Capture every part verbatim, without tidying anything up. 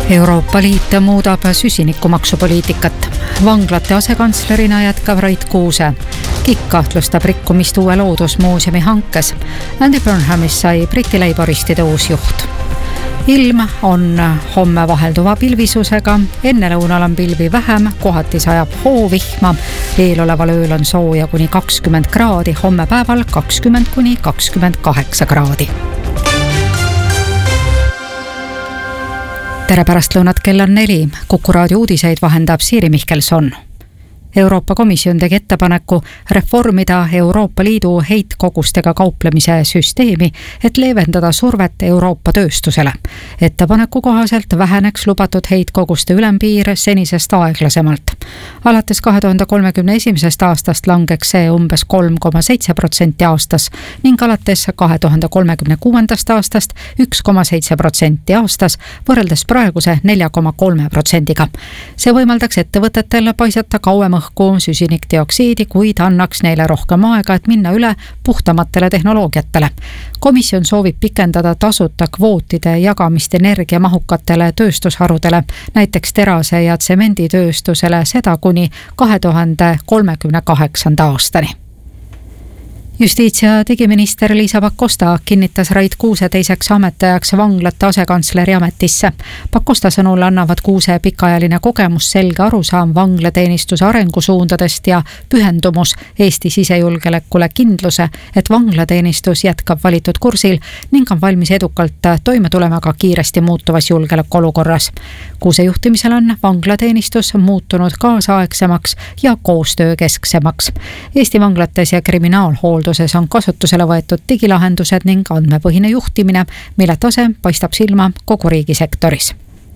Euroopa Liit muudab süsinikumaksupoliitikat. Vanglate asekantslerina jätkab Rait Kuuse. KIK kahtlustab rikkumist uue loodusmuuseumi hankes. Andy Burnhamis sai Briti leiboristide uus juht. Ilm on homme vahelduva pilvisusega, enne lõunal on pilvi vähem, kohati sajab hoovihma, eeloleval ööl on sooja kuni kakskümmend kraadi, homme päeval kakskümmend kuni kakskümmend kaheksa kraadi. Tere pärastlõunat, kell on neli. Kuku raadio uudiseid vahendab Siiri Mihkelson. Euroopa Komisjon tegi ettepaneku reformida Euroopa Liidu heitkogustega kauplemise süsteemi, et leevendada survet Euroopa tööstusele. Ettepaneku kohaselt väheneks lubatud heitkoguste ülempiir senisest aeglasemalt. Alates kahe tuhande kolmekümne esimesest aastast langeks see umbes kolm koma seitse protsenti aastas ning alates kahe tuhande kolmekümne kuuendast aastast üks koma seitse protsenti aastas võrreldes praeguse nelja koma kolme protsendiga. See võimaldaks ettevõtetel paisata kauem õhku süsinikdioksiidi, kuid annaks neile rohkem aega, et minna üle puhtamatele tehnoloogiatele. Komisjon soovib pikendada tasuta kvootide jagamist energiamahukatele tööstusharudele, näiteks terase- ja tsemenditööstusele, seda kuni kahe tuhande kolmekümne kaheksanda aastani. Justiits- ja digiminister Liisa Pakosta kinnitas Rait Kuuse teiseks ametiajaks vanglate asekantsleri ametisse. Pakosta sõnul annavad Kuuse pikaajaline kogemus selge arusaam vanglateenistuse arengusuundadest ja pühendumus Eesti sisejulgeolekule kindluse, et vanglateenistus jätkab valitud kursil ning on valmis edukalt toime tulema ka kiiresti muutuvas julgeolekuolukorras. Kuuse juhtimisel on vanglateenistus muutunud kaasaegsemaks ja koostöökesksemaks. Eesti vanglates ja kriminaalhoolduses on kasutusele võetud digilahendused ning andmepõhine juhtimine, mille tase paistab silma kogu riigisektoris.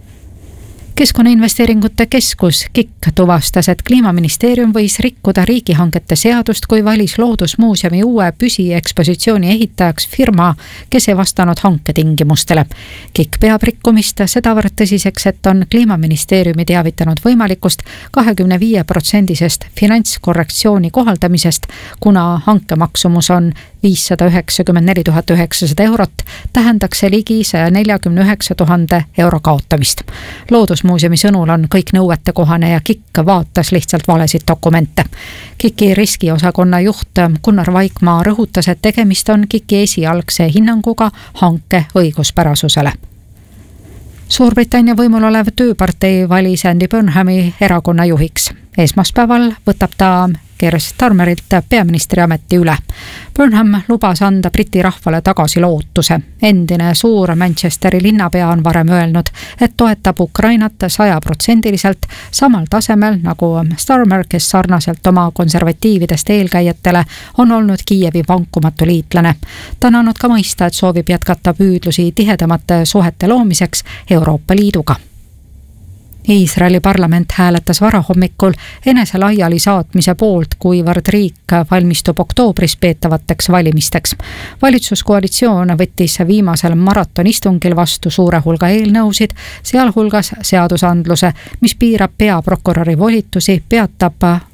Keskkonnainvesteeringute keskus KIK tuvastas, et Kliimaministeerium võis rikkuda riigihangete seadust, kui valis Loodusmuuseumi uue püsiekspositsiooni ehitajaks firma, kes ei vastanud hanketingimustele. KIK peab rikkumist sedavõrd tõsiseks, et on Kliimaministeeriumi teavitanud võimalikust kahekümne viie protsendisest finantskorrektsiooni kohaldamisest, kuna hankemaksumus on viissada üheksakümmend neli tuhat üheksasada eurot, tähendaks see ligi saja neljakümne üheksa tuhande euro kaotamist. Loodusmuuseumi sõnul on kõik nõuetekohane ja KIK vaatas lihtsalt valesid dokumente. KIK-i riskiosakonna juht Gunnar Vaikmaa rõhutas, et tegemist on KIK-i esialgse hinnanguga hanke õiguspärasusele. Suurbritannia võimul olev tööpartei valis Andy Burnhami erakonna juhiks. Esmaspäeval võtab ta Keir Starmerilt peaministri ameti üle. Burnham lubas anda Briti rahvale tagasi lootuse. Endine suur Manchesteri linnapea on varem öelnud, et toetab Ukrainat sajaprotsendiliselt samal tasemel nagu Starmer, kes sarnaselt oma konservatiividest eelkäijatele on olnud Kiievi vankumatu liitlane. Ta on andnud ka mõista, et soovib jätkata püüdlusi tihedamate suhete loomiseks Euroopa Liiduga. Iisraeli parlament hääletas varahommikul enese laiali saatmise poolt, kuivõrd riik valmistub oktoobris peetavateks valimisteks. Valitsuskoalitsioon võttis viimasel maratonistungil vastu suure hulga eelnõusid, sealhulgas seadusandluse, mis piirab peaprokuröri volitusi, peatab